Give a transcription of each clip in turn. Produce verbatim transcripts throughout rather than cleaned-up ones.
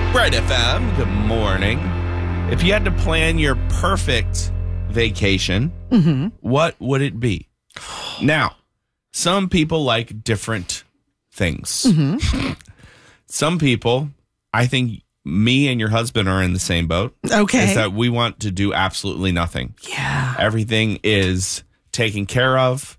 Bright F M, good morning. If you had to plan your perfect vacation, mm-hmm. what would it be? Now, some people like different things. Mm-hmm. Some people, I think me and your husband are in the same boat. Okay. Is that we want to do absolutely nothing. Yeah. Everything is taken care of,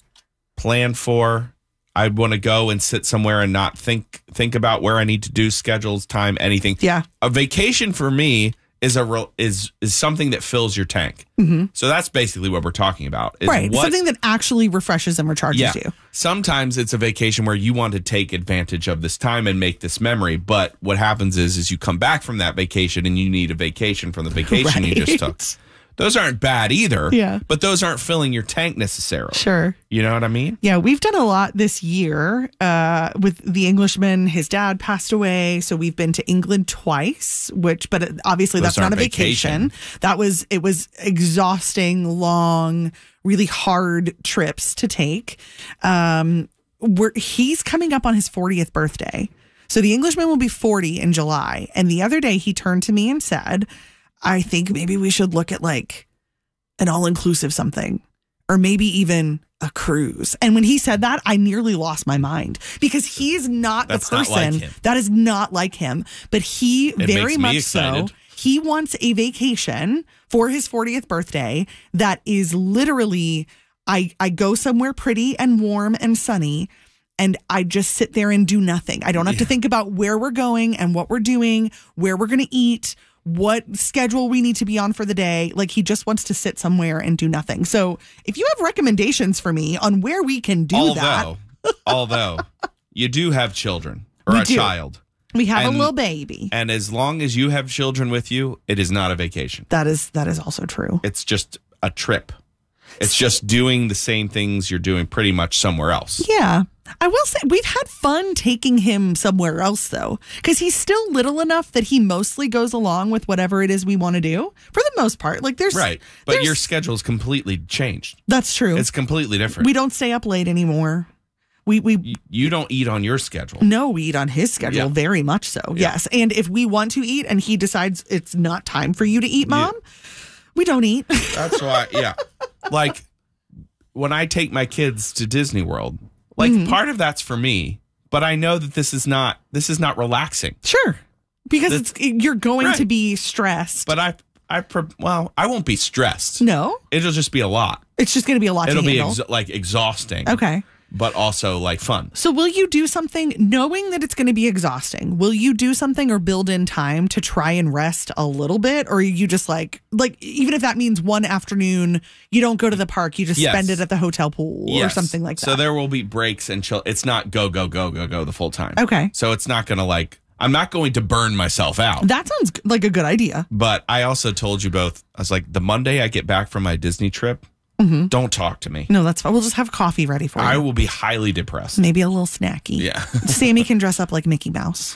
planned for. I want to go and sit somewhere and not think think about where I need to do, schedules, time, anything. Yeah. A vacation for me is a real, is is something that fills your tank. Mm-hmm. So that's basically what we're talking about. Is right. What, something that actually refreshes and recharges yeah. you. Sometimes it's a vacation where you want to take advantage of this time and make this memory. But what happens is, is you come back from that vacation and you need a vacation from the vacation right. you just took. Those aren't bad either. Yeah. But those aren't filling your tank necessarily. Sure. You know what I mean? Yeah, we've done a lot this year uh, with the Englishman. His dad passed away, so we've been to England twice. Which, but obviously Those that's not a vacation. vacation. That was it was exhausting, long, really hard trips to take. Um, we're he's coming up on his fortieth birthday, so the Englishman will be forty in July. And the other day he turned to me and said, I think maybe we should look at like an all-inclusive something, or maybe even a cruise. And when he said that, I nearly lost my mind because he's not That's the person not like him. that is not like him. But he It very makes me much excited. so. He wants a vacation for his fortieth birthday that is literally, I, I go somewhere pretty and warm and sunny, and I just sit there and do nothing. I don't have Yeah. to think about where we're going and what we're doing, where we're going to eat, what schedule we need to be on for the day. Like, he just wants to sit somewhere and do nothing. So if you have recommendations for me on where we can do although, that. although you do have children or We a do. child. We have And- a little baby. And as long as you have children with you, it is not a vacation. That is that is also true. It's just a trip. It's just doing the same things you're doing pretty much somewhere else. Yeah. I will say we've had fun taking him somewhere else, though, because he's still little enough that he mostly goes along with whatever it is we want to do for the most part. Like there's Right. But there's- your schedule's completely changed. That's true. It's completely different. We don't stay up late anymore. We we You, you don't eat on your schedule. No, we eat on his schedule, Yeah. very much so. Yes. And if we want to eat and he decides it's not time for you to eat, Mom, we don't eat. That's why, yeah. Like when I take my kids to Disney World, like Mm-hmm. part of that's for me, but I know that this is not this is not relaxing. Sure. Because it's you're going Right. to be stressed. But I I pre- well, I won't be stressed. No, It'll just be a lot. it's just going to be a lot It'll to be handle. ex- like exhausting. Okay. But also like fun. So will you do something knowing that it's going to be exhausting? Will you do something or build in time to try and rest a little bit? Or are you just like, like, even if that means one afternoon, you don't go to the park, you just Yes. spend it at the hotel pool or Yes. something like that? So there will be breaks and chill. It's not go, go, go, go, go the full time. Okay. So it's not going to like, I'm not going to burn myself out. That sounds like a good idea. But I also told you both, I was like, the Monday I get back from my Disney trip, Mm-hmm. don't talk to me. No, that's fine. We'll just have coffee ready for you. I will be highly depressed. Maybe a little snacky. Yeah. Sammy can dress up like Mickey Mouse.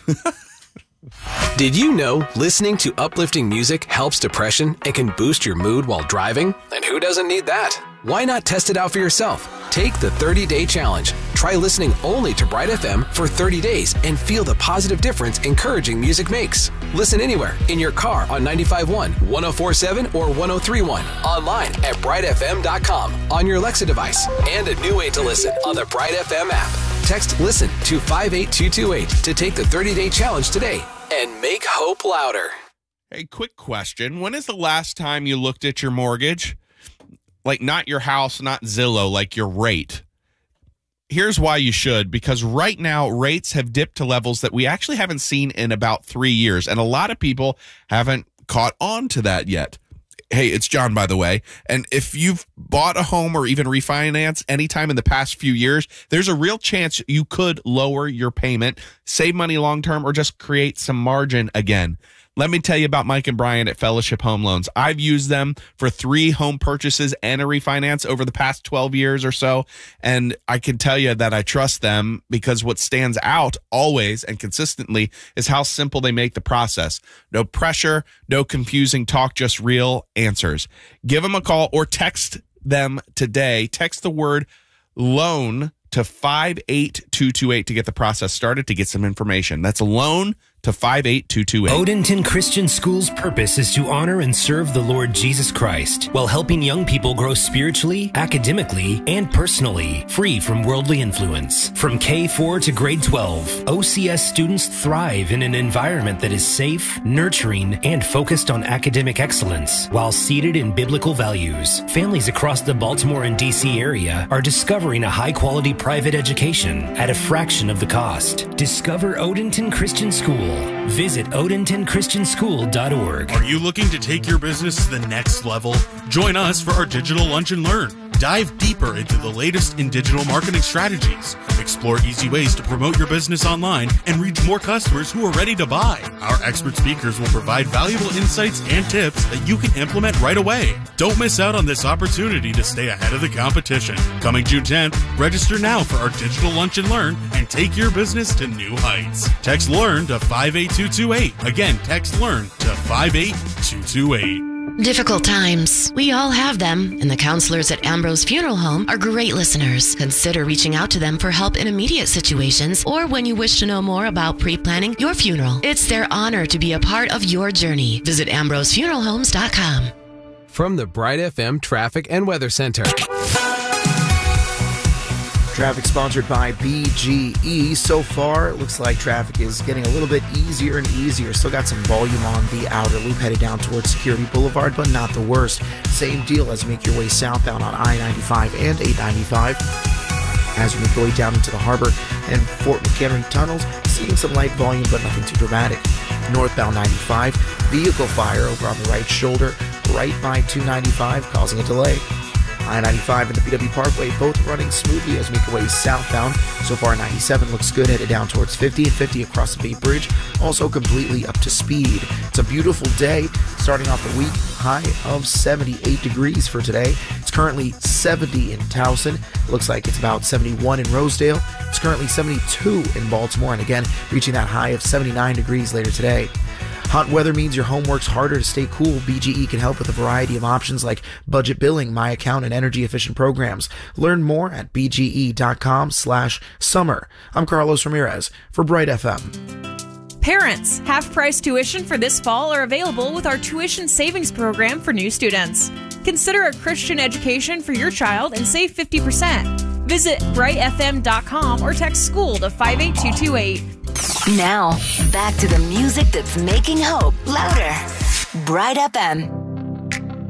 Did you know listening to uplifting music helps depression and can boost your mood while driving? And who doesn't need that? Why not test it out for yourself? Take the thirty-day challenge. Try listening only to Bright F M for thirty days and feel the positive difference encouraging music makes. Listen anywhere, in your car on ninety-five point one, one oh four point seven, or one oh three point one. Online at bright f m dot com, on your Alexa device, and a new way to listen on the Bright F M app. Text LISTEN to five eight two two eight to take the thirty-day challenge today and make hope louder. Hey, quick question. When is the last time you looked at your mortgage? Like not your house, not Zillow, like your rate. Here's why you should, because right now rates have dipped to levels that we actually haven't seen in about three years. And a lot of people haven't caught on to that yet. Hey, it's John, by the way. And if you've bought a home or even refinance anytime in the past few years, there's a real chance you could lower your payment, save money long term, or just create some margin again. Let me tell you about Mike and Brian at Fellowship Home Loans. I've used them for three home purchases and a refinance over the past twelve years or so. And I can tell you that I trust them because what stands out always and consistently is how simple they make the process. No pressure, no confusing talk, just real answers. Give them a call or text them today. Text the word loan to five eight two two eight to get the process started to get some information. That's a loan to five eight two two eight. Odenton Christian School's purpose is to honor and serve the Lord Jesus Christ while helping young people grow spiritually, academically, and personally, free from worldly influence. From K four to grade twelve, O C S students thrive in an environment that is safe, nurturing, and focused on academic excellence while seated in biblical values. Families across the Baltimore and D C area are discovering a high-quality private education at a fraction of the cost. Discover Odenton Christian School. Visit odenton christian school dot org. Are you looking to take your business to the next level? Join us for our Digital Lunch and Learn. Dive deeper into the latest in digital marketing strategies. Explore easy ways to promote your business online and reach more customers who are ready to buy. Our expert speakers will provide valuable insights and tips that you can implement right away. Don't miss out on this opportunity to stay ahead of the competition. Coming June tenth, register now for our Digital Lunch and Learn and take your business to new heights. Text LEARN to five eight two two eight. Again, text LEARN to five eight two two eight. Difficult times. We all have them, and the counselors at Ambrose Funeral Home are great listeners. Consider reaching out to them for help in immediate situations or when you wish to know more about pre-planning your funeral. It's their honor to be a part of your journey. Visit ambrose funeral homes dot com. From the Bright F M Traffic and Weather Center. Traffic sponsored by B G E. So far, it looks like traffic is getting a little bit easier and easier. Still got some volume on the outer loop headed down towards Security Boulevard, but not the worst. Same deal as you make your way southbound on I ninety-five and eight ninety-five. As you make your way down into the harbor and Fort McHenry tunnels, seeing some light volume, but nothing too dramatic. Northbound ninety-five, vehicle fire over on the right shoulder, right by two ninety-five, causing a delay. I ninety-five and the B W Parkway both running smoothly as we make our way southbound. So far, ninety-seven looks good, headed down towards fifty, and fifty across the Bay Bridge, also completely up to speed. It's a beautiful day, starting off the week, high of seventy-eight degrees for today. It's currently seventy in Towson. It looks like it's about seventy-one in Rosedale. It's currently seventy-two in Baltimore, and again, reaching that high of seventy-nine degrees later today. Hot weather means your home works harder to stay cool. B G E can help with a variety of options like budget billing, My Account, and energy-efficient programs. Learn more at bge.com slash summer. I'm Carlos Ramirez for Bright F M. Parents, half-price tuition for this fall are available with our tuition savings program for new students. Consider a Christian education for your child and save fifty percent. Visit bright f m dot com or text school to five eight two two eight. Now, back to the music that's making hope louder. Bright F M.